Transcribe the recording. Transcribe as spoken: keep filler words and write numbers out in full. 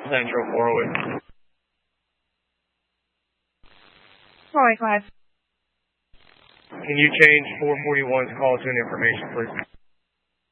Central four oh eight. four eight five. Can you change four forty-one's call tune information, please?